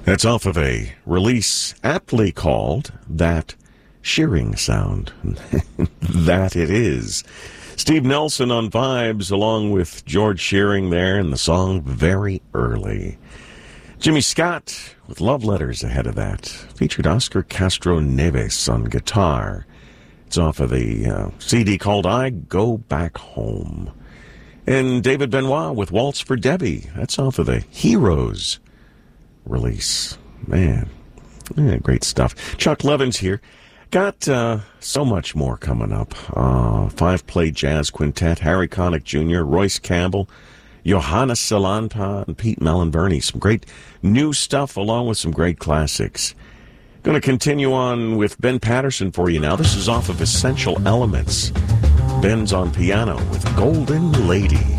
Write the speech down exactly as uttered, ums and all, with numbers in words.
That's off of a release aptly called That Shearing Sound. That it is. Steve Nelson on Vibes along with George Shearing there in the song Very Early. Jimmy Scott with Love Letters ahead of that. Featured Oscar Castro Neves on guitar. It's off of the uh, C D called I Go Back Home. And David Benoit with Waltz for Debbie. That's off of the Heroes release. Man, yeah, great stuff. Chuck Levin's here. Got uh, so much more coming up. Uh, five-play jazz quintet, Harry Connick Junior, Royce Campbell, Johannes Salanta, and Pete Mellenberny. Some great new stuff along with some great classics. Going to continue on with Ben Patterson for you now. This is off of Essential Elements. Ben's on piano with Golden Lady.